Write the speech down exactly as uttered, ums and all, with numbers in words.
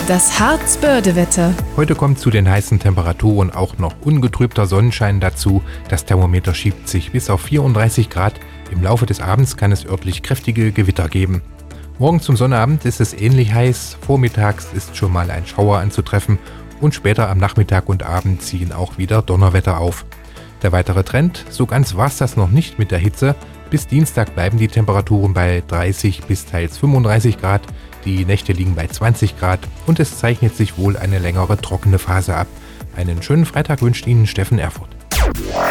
Das Harz-Börde-Wetter. Heute kommt zu den heißen Temperaturen auch noch ungetrübter Sonnenschein dazu. Das Thermometer schiebt sich bis auf vierunddreißig Grad. Im Laufe des Abends kann es örtlich kräftige Gewitter geben. Morgen zum Sonnabend ist es ähnlich heiß. Vormittags ist schon mal ein Schauer anzutreffen und später am Nachmittag und Abend ziehen auch wieder Donnerwetter auf. Der weitere Trend: So ganz war's das noch nicht mit der Hitze. Bis Dienstag bleiben die Temperaturen bei dreißig bis teils fünfunddreißig Grad. Die Nächte liegen bei zwanzig Grad und es zeichnet sich wohl eine längere trockene Phase ab. Einen schönen Freitag wünscht Ihnen Steffen Erfurth.